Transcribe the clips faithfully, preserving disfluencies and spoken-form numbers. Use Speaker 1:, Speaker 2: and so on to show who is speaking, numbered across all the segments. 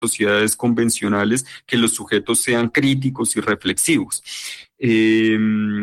Speaker 1: sociedades convencionales que los sujetos sean críticos y reflexivos. Eh,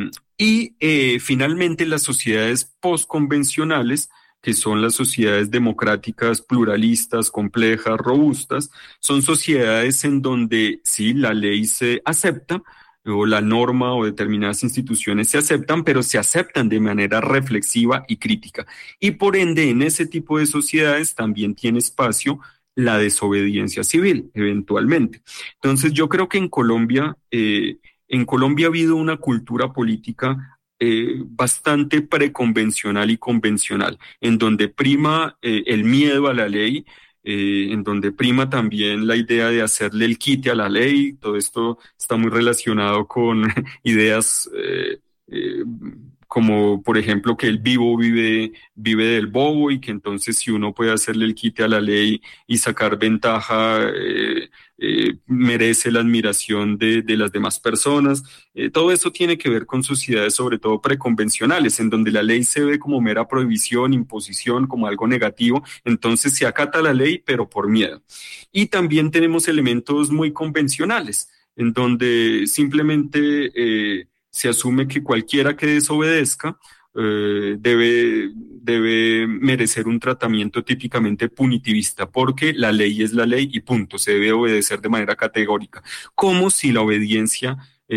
Speaker 1: y eh, finalmente las sociedades postconvencionales, que son las sociedades democráticas, pluralistas, complejas, robustas, son sociedades en donde sí, la ley se acepta, o la norma o determinadas instituciones se aceptan, pero se aceptan de manera reflexiva y crítica. Y por ende, en ese tipo de sociedades también tiene espacio la desobediencia civil, eventualmente. Entonces, yo creo que en Colombia, eh, en Colombia ha habido una cultura política Eh, bastante preconvencional y convencional, en donde prima eh, el miedo a la ley, eh, en donde prima también la idea de hacerle el quite a la ley. Todo esto está muy relacionado con ideas eh, eh, como, por ejemplo, que el vivo vive, vive del bobo, y que entonces si uno puede hacerle el quite a la ley y sacar ventaja, eh, eh, merece la admiración de, de las demás personas. Eh, todo eso tiene que ver con sociedades sobre todo preconvencionales, en donde la ley se ve como mera prohibición, imposición, como algo negativo. Entonces se acata la ley, pero por miedo. Y también tenemos elementos muy convencionales, en donde simplemente eh, se asume que cualquiera que desobedezca eh, debe, debe merecer un tratamiento típicamente punitivista, porque la ley es la ley y punto, se debe obedecer de manera categórica, como si la obediencia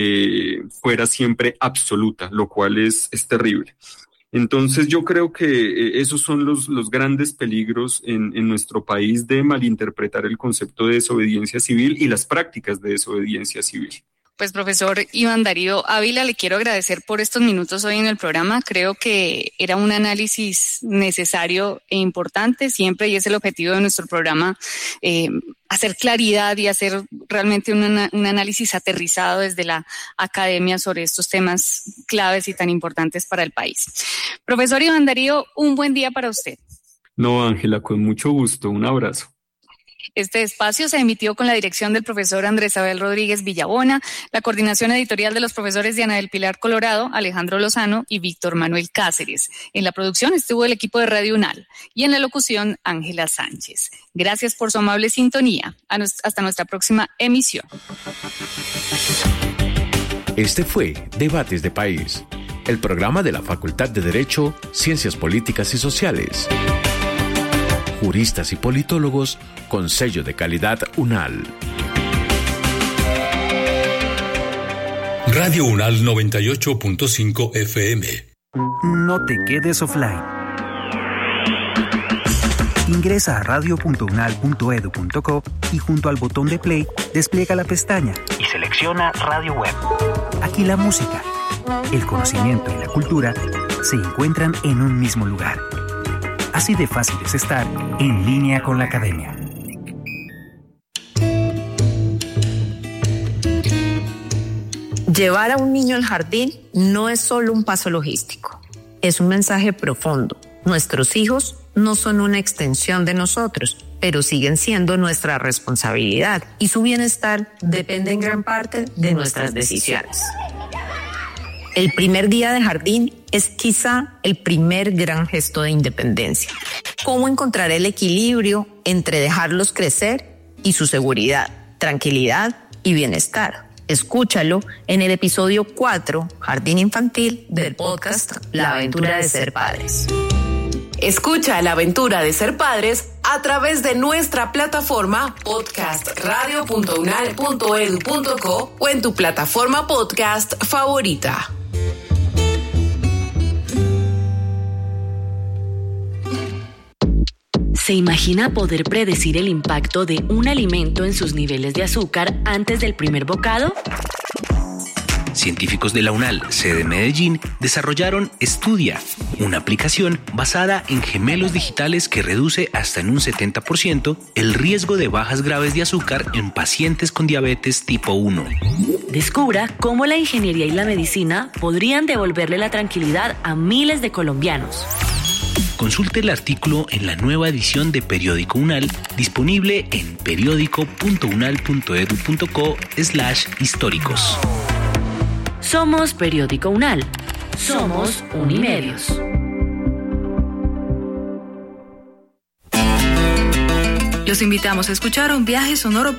Speaker 1: eh, fuera siempre absoluta, lo cual es, es terrible. Entonces yo creo que eh, esos son los, los grandes peligros en, en nuestro país de malinterpretar el concepto de desobediencia civil y las prácticas de desobediencia civil.
Speaker 2: Pues profesor Iván Darío Ávila, le quiero agradecer por estos minutos hoy en el programa. Creo que era un análisis necesario e importante siempre, y es el objetivo de nuestro programa, eh, hacer claridad y hacer realmente un, un análisis aterrizado desde la academia sobre estos temas claves y tan importantes para el país. Profesor Iván Darío, un buen día para usted.
Speaker 1: No, Ángela, con mucho gusto. Un abrazo.
Speaker 2: Este espacio se emitió con la dirección del profesor Andrés Abel Rodríguez Villabona, la coordinación editorial de los profesores Diana del Pilar Colorado, Alejandro Lozano y Víctor Manuel Cáceres. En la producción estuvo el equipo de Radio UNAL y en la locución Ángela Sánchez. Gracias por su amable sintonía. Hasta nuestra próxima emisión.
Speaker 3: Este fue Debates de País, el programa de la Facultad de Derecho, Ciencias Políticas y Sociales. Juristas y politólogos con sello de calidad UNAL.
Speaker 4: Radio UNAL noventa y ocho punto cinco F M.
Speaker 5: No te quedes offline. Ingresa a radio punto unal punto edu punto co y junto al botón de play despliega la pestaña y selecciona Radio Web. Aquí la música, el conocimiento y la cultura se encuentran en un mismo lugar. Así de fácil es estar en línea con la academia.
Speaker 6: Llevar a un niño al jardín no es solo un paso logístico, es un mensaje profundo. Nuestros hijos no son una extensión de nosotros, pero siguen siendo nuestra responsabilidad y su bienestar depende en gran parte de nuestras decisiones. El primer día de jardín es quizá el primer gran gesto de independencia. ¿Cómo encontrar el equilibrio entre dejarlos crecer y su seguridad, tranquilidad y bienestar? Escúchalo en el episodio cuatro, Jardín Infantil, del podcast La Aventura de Ser Padres.
Speaker 7: Escucha La Aventura de Ser Padres a través de nuestra plataforma podcast radio punto unal punto edu punto co o en tu plataforma podcast favorita.
Speaker 8: ¿Se imagina poder predecir el impacto de un alimento en sus niveles de azúcar antes del primer bocado?
Speaker 9: Científicos de la UNAL, sede Medellín, desarrollaron Estudia, una aplicación basada en gemelos digitales que reduce hasta en un setenta por ciento el riesgo de bajas graves de azúcar en pacientes con diabetes tipo uno.
Speaker 8: Descubra cómo la ingeniería y la medicina podrían devolverle la tranquilidad a miles de colombianos.
Speaker 9: Consulte el artículo en la nueva edición de Periódico UNAL, disponible en periódico punto unal punto edu punto co slash históricos.
Speaker 8: Somos Periódico UNAL. Somos Unimedios.
Speaker 10: Los invitamos a escuchar un viaje sonoro